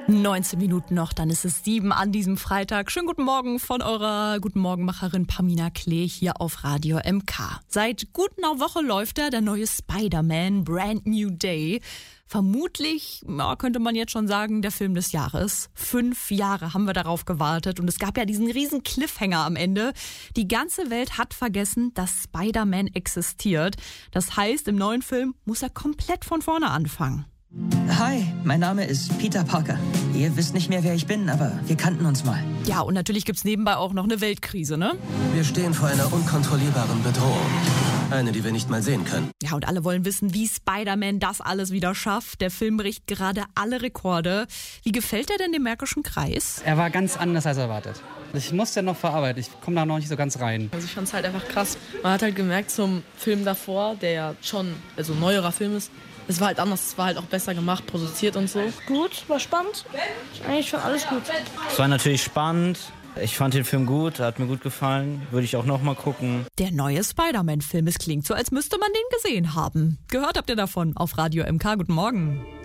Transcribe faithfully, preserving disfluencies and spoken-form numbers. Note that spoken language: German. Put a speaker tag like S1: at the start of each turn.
S1: neunzehn Minuten noch, dann ist es sieben an diesem Freitag. Schönen guten Morgen von eurer Guten Morgenmacherin Pamina Klee hier auf Radio M K. Seit gut einer Woche läuft da der neue Spider-Man Brand New Day. Vermutlich, ja, könnte man jetzt schon sagen, der Film des Jahres. Fünf Jahre haben wir darauf gewartet und es gab ja diesen riesen Cliffhanger am Ende. Die ganze Welt hat vergessen, dass Spider-Man existiert. Das heißt, im neuen Film muss er komplett von vorne anfangen.
S2: Hi, mein Name ist Peter Parker. Ihr wisst nicht mehr, wer ich bin, aber wir kannten uns mal.
S1: Ja, und natürlich gibt's nebenbei auch noch eine Weltkrise, ne?
S3: Wir stehen vor einer unkontrollierbaren Bedrohung. Eine, die wir nicht mal sehen können.
S1: Ja, und alle wollen wissen, wie Spider-Man das alles wieder schafft. Der Film bricht gerade alle Rekorde. Wie gefällt er denn dem Märkischen Kreis?
S4: Er war ganz anders als erwartet. Ich musste noch verarbeiten, ich komme da noch nicht so ganz rein.
S5: Also ich fand es halt einfach krass. Man hat halt gemerkt zum Film davor, der ja schon also ein neuerer Film ist, es war halt anders, es war halt auch besser gemacht, produziert und so.
S6: Gut, war spannend. Eigentlich war alles gut.
S7: Es war natürlich spannend. Ich fand den Film gut, hat mir gut gefallen. Würde ich auch noch mal gucken.
S1: Der neue Spider-Man-Film. Es klingt so, als müsste man den gesehen haben. Gehört habt ihr davon auf Radio M K. Guten Morgen.